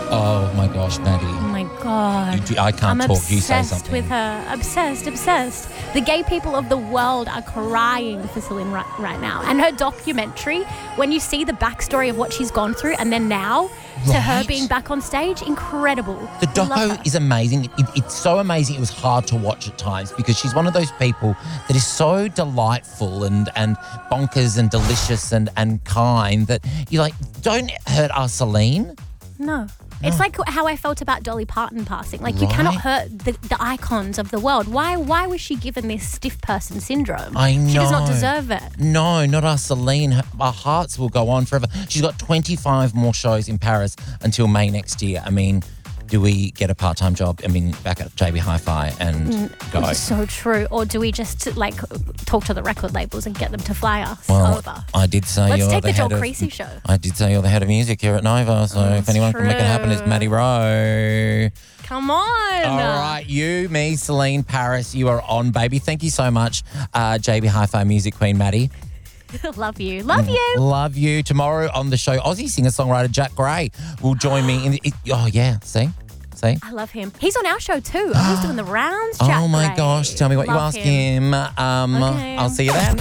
Oh, my gosh, Maddie. Oh, my God. I can't I'm talk. You say obsessed something. with her. Obsessed. The gay people of the world are crying for Celine right now. And her documentary, when you see the backstory of what she's gone through and then now to her being back on stage, incredible. The doco is amazing. It's so amazing. It was hard to watch at times because she's one of those people that is so delightful and bonkers and delicious and kind that you're like, don't hurt our Celine. No. It's like how I felt about Dolly Parton passing. Like, you cannot hurt the icons of the world. Why was she given this stiff person syndrome? I know. She does not deserve it. No, not our Celine. Our hearts will go on forever. She's got 25 more shows in Paris until May next year. I mean, do we get a part-time job? I mean, back at JB Hi-Fi and go? It's so true. Or do we just, like, talk to the record labels and get them to fly us Well, over? I did say Let's you're take the the Joel head of... Creasy show. I did say you're the head of music here at Nova, so if anyone can make it happen, it's Maddie Rowe. Come on. All right, you, me, Celine, Paris, you are on, baby. Thank you so much, JB Hi-Fi music queen, Maddie. Love you. Love you. Tomorrow on the show, Aussie singer-songwriter Jack Gray will join me. See? I love him. He's on our show too. He's doing the rounds, Jack Oh, my Gray. gosh. Tell me what you ask him. Okay. I'll see you then.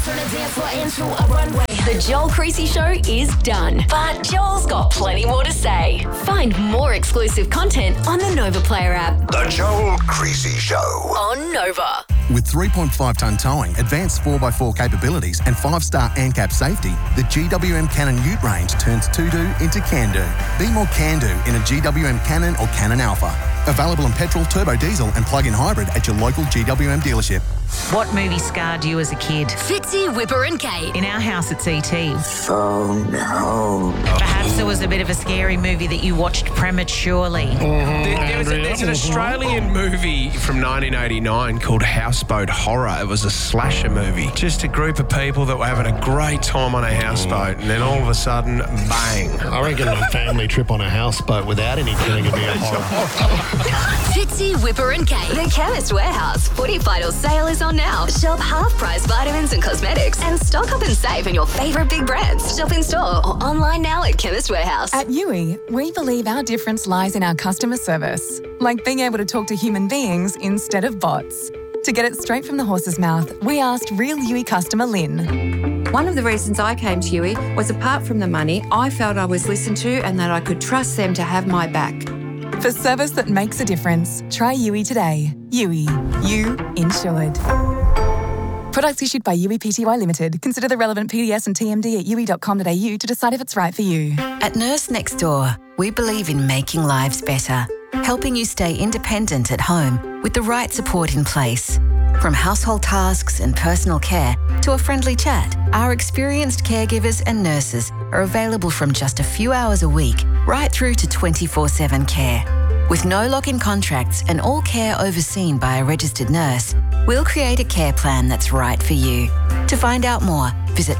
The Joel Creasy Show is done, but Joel's got plenty more to say. Find more exclusive content on the Nova Player app. The Joel Creasy Show. On Nova. With 3.5-tonne towing, advanced 4x4 capabilities and 5-star ANCAP safety, the GWM Cannon Ute range turns to-do into can-do. Be more can-do in a GWM Cannon or Cannon Alpha. Available in petrol, turbo diesel and plug-in hybrid at your local GWM dealership. What movie scarred you as a kid? Fitzy, Whipper and Kate. In our house, it's E.T. Phone home. Perhaps there was a bit of a scary movie that you watched prematurely. There's an Australian movie from 1989 called Houseboat Horror. It was a slasher movie. Just a group of people that were having a great time on a houseboat, and then all of a sudden, bang. I reckon a family trip on a houseboat without any killing would be a horror. Fitzy, Whipper and Kate. The Chemist Warehouse Footy Vital sale is on now. Shop half-price vitamins and cosmetics and stock up and save on your favourite big brands. Shop in store or online now at Chemist Warehouse. At Yui, we believe our difference lies in our customer service, like being able to talk to human beings instead of bots. To get it straight from the horse's mouth, we asked real Yui customer Lynn. One of the reasons I came to Yui was, apart from the money, I felt I was listened to and that I could trust them to have my back. For service that makes a difference, try Yui today. Yui. You insured. Products issued by Yui Pty Limited. Consider the relevant PDS and TMD at yui.com.au to decide if it's right for you. At Nurse Next Door, we believe in making lives better, helping you stay independent at home with the right support in place. From household tasks and personal care to a friendly chat, our experienced caregivers and nurses are available from just a few hours a week right through to 24/7 care. With no lock-in contracts and all care overseen by a registered nurse, we'll create a care plan that's right for you. To find out more, visit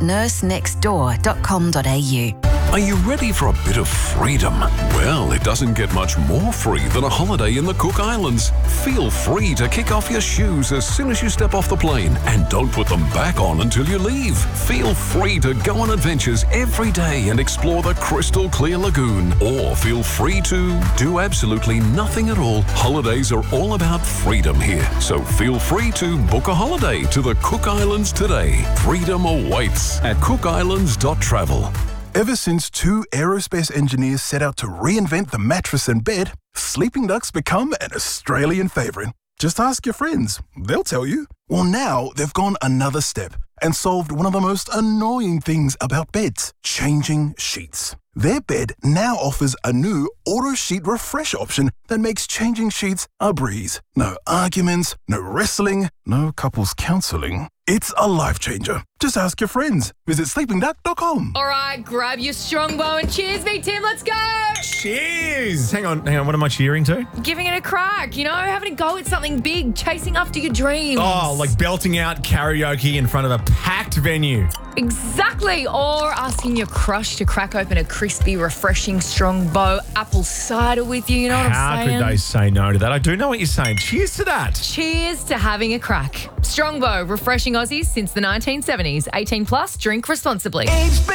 nursenextdoor.com.au. Are you ready for a bit of freedom? Well, it doesn't get much more free than a holiday in the Cook Islands. Feel free to kick off your shoes as soon as you step off the plane and don't put them back on until you leave. Feel free to go on adventures every day and explore the crystal clear lagoon. Or feel free to do absolutely nothing at all. Holidays are all about freedom here. So feel free to book a holiday to the Cook Islands today. Freedom awaits at cookislands.travel. Ever since two aerospace engineers set out to reinvent the mattress and bed, sleeping ducks become an Australian favourite. Just ask your friends, they'll tell you. Well, now they've gone another step and solved one of the most annoying things about beds, changing sheets. Their bed now offers a new auto sheet refresh option that makes changing sheets a breeze. No arguments, no wrestling, no couples counselling. It's a life changer. Just ask your friends. Visit sleepingduck.com. All right, grab your strongbow and cheers me, Tim. Let's go. Cheers. Hang on. What am I cheering to? Giving it a crack, having a go at something big, chasing after your dreams. Oh, like belting out karaoke in front of a packed venue. Exactly. Or asking your crush to crack open a crispy, refreshing strongbow apple cider with you. You know what I'm saying? How could they say no to that? I do know what you're saying. Cheers to that. Cheers to having a crack. Strongbow, refreshing Aussies since the 1970s. 18 plus, drink responsibly.